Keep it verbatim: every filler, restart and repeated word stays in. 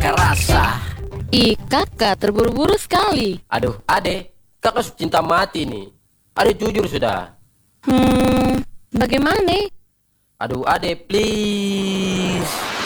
pakai rasa. Ih, kakak terburu-buru sekali. Aduh, ade, kakak cinta mati nih. Ade jujur sudah. Hmm, bagaimana? Aduh, ade please.